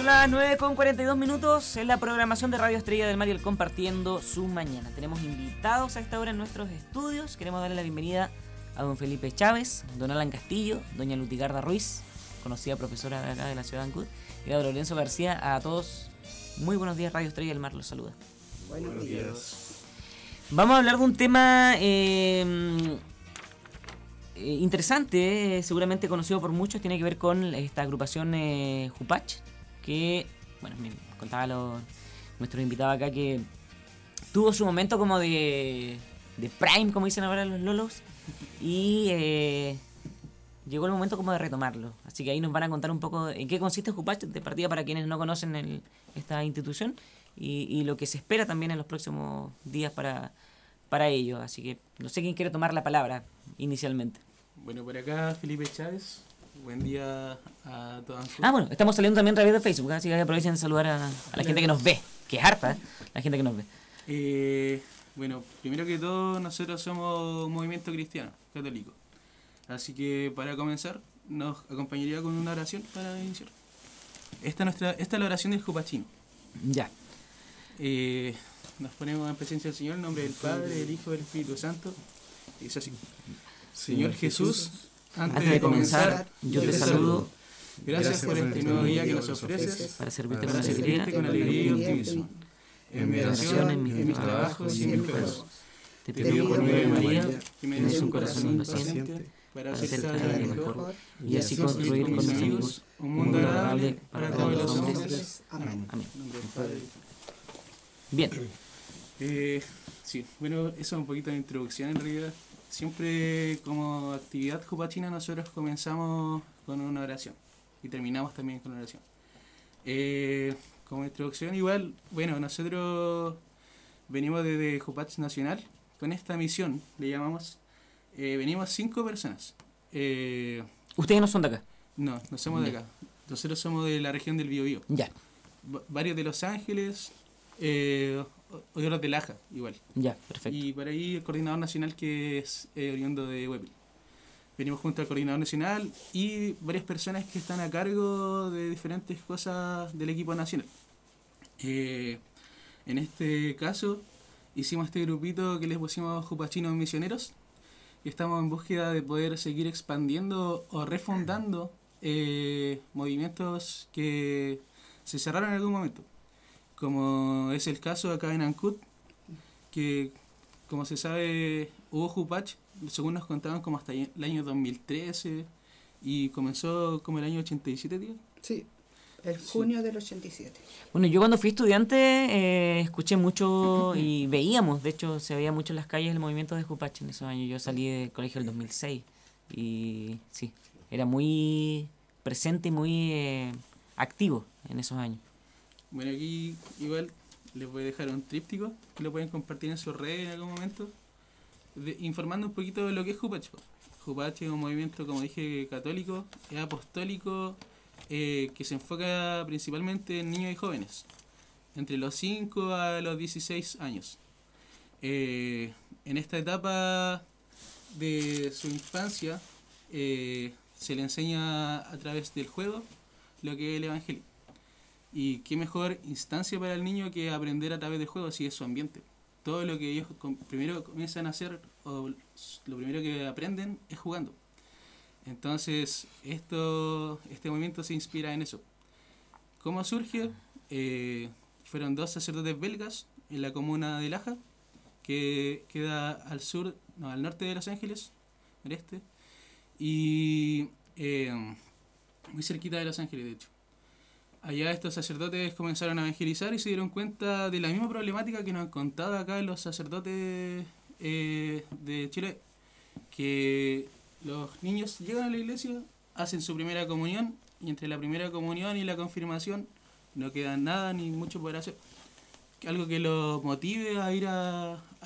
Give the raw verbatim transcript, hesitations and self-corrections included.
Son las nueve con cuarenta y dos minutos en la programación de Radio Estrella del Mar y el Compartiendo su Mañana. Tenemos invitados a esta hora en nuestros estudios. Queremos darle la bienvenida a don Felipe Chávez, don Alan Castillo, doña Lutigarda Ruiz, conocida profesora de acá de la ciudad de Ancud, y a don Lorenzo García. A todos, muy buenos días. Radio Estrella del Mar los saluda. Buenos días. Vamos a hablar de un tema eh, eh, interesante, eh, seguramente conocido por muchos. Tiene que ver con esta agrupación eh, Jupach, que, bueno, me contaba lo, nuestro invitado acá que tuvo su momento como de, de prime, como dicen ahora los lolos, y eh, llegó el momento como de retomarlo. Así que ahí nos van a contar un poco en qué consiste Jupach, de partida para quienes no conocen el, esta institución, y, y lo que se espera también en los próximos días para, para ello. Así que no sé quién quiere tomar la palabra inicialmente. Bueno, por acá Felipe Chávez. Buen día a todos. Ah, bueno, estamos saliendo también a través de Facebook, así que aprovechen de saludar a, a la gente que nos ve, que es harta, ¿eh? La gente que nos ve. Eh, bueno, primero que todo, nosotros somos un movimiento cristiano, católico. Así que para comenzar, nos acompañaría con una oración para iniciar. Esta, nuestra, esta es la oración del Jupachino. Ya. Eh, nos ponemos en presencia del Señor, en nombre del Padre, del Hijo y del Espíritu Santo. Y es así. Señor Jesús, Antes, Antes de comenzar, yo te saludo. Gracias, gracias por este nuevo día que nos ofreces para servirte para con alegría, servirte con alegría y optimismo. En mi oración, en mis trabajos y en mis juegos. Te pido por mi María que me des des un corazón impaciente para para hacer ser cada cada día día mejor mejor y así construir con mis amigos un mundo agradable para todos los hombres. Amén. En nombre del Padre. Bien. Eh, sí, bueno, eso es un poquito de introducción en realidad. Siempre como actividad jupachina nosotros comenzamos con una oración y terminamos también con una oración. Eh, como introducción igual, bueno, nosotros venimos desde Jupach Nacional con esta misión, le llamamos, eh, venimos cinco personas. Eh, Ustedes no son de acá. no, no somos de Ya. acá, nosotros somos de la región del Biobío. Ya, Va- varios de Los Ángeles, eh, o- otros de Laja, igual. ya, perfecto. Y por ahí el coordinador nacional que es eh, oriundo de Huepil. Venimos junto al coordinador nacional y varias personas que están a cargo de diferentes cosas del equipo nacional. Eh, en este caso hicimos este grupito que les pusimos Jupachinos Misioneros y estamos en búsqueda de poder seguir expandiendo o refundando eh, movimientos que se cerraron en algún momento, como es el caso acá en Ancud, que como se sabe hubo Jupach, según nos contaban, como hasta el año dos mil trece y comenzó como el año ochenta y siete, tío. Sí, el junio del ochenta y siete. Bueno, yo cuando fui estudiante eh, escuché mucho y veíamos, de hecho se veía mucho en las calles el movimiento de Jupach en esos años. Yo salí del colegio en el dos mil seis y sí, era muy presente y muy eh, activo en esos años. Bueno, aquí igual les voy a dejar un tríptico que lo pueden compartir en sus redes en algún momento, de- informando un poquito de lo que es Jupach. Jupach es un movimiento, como dije, católico, es apostólico, eh, que se enfoca principalmente en niños y jóvenes, entre los cinco a los dieciséis años. Eh, en esta etapa de su infancia eh, se le enseña a través del juego lo que es el evangelio. Y qué mejor instancia para el niño que aprender a través del juego si es su ambiente. Todo lo que ellos com- primero comienzan a hacer, o lo primero que aprenden es jugando. Entonces, esto, este movimiento se inspira en eso. ¿Cómo surge? Eh, fueron dos sacerdotes belgas en la comuna de Laja, que queda al sur, no, al norte de Los Ángeles, noreste, y eh, muy cerquita de Los Ángeles, de hecho. Allá estos sacerdotes comenzaron a evangelizar y se dieron cuenta de la misma problemática que nos han contado acá los sacerdotes eh, de Chile, que los niños llegan a la iglesia, hacen su primera comunión y entre la primera comunión y la confirmación no queda nada ni mucho por hacer. Algo que los motive a ir a,